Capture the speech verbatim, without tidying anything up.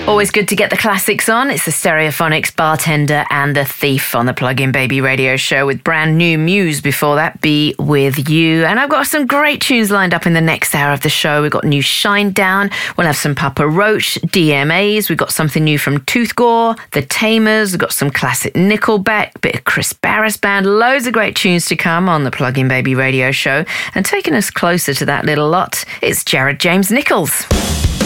Always good to get the classics on. It's the Stereophonics, Bartender and The Thief on the Plug-in Baby radio show with brand new Muse before that, Be With You. And I've got some great tunes lined up in the next hour of the show. We've got new Shinedown, we'll have some Papa Roach, D M As, we've got something new from Toothgore, The Tamers, we've got some classic Nickelback, bit of Chris Barris Band, loads of great tunes to come on the Plug-in Baby radio show. And taking us closer to that little lot, it's Jared James Nichols.